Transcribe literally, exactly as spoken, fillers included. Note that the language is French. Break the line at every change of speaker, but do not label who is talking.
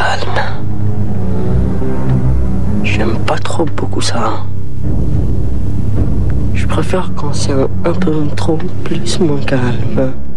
calme. J'aime pas trop beaucoup ça. Je préfère quand c'est un, un peu trop plus moins calme.